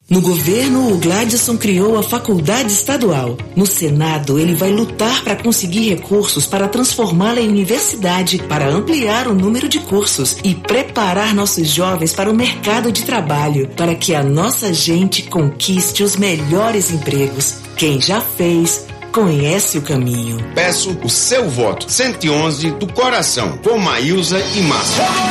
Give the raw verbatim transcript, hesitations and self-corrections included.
No governo, o Gladson criou a Faculdade Estadual. No Senado, ele vai lutar para conseguir recursos para transformá-la em universidade, para ampliar o número de cursos e preparar nossos jovens para o mercado de trabalho, para que a nossa gente conquiste os melhores empregos. Quem já fez, conhece o caminho. Peço o seu voto. cento e onze do coração, com Maílza e Márcio.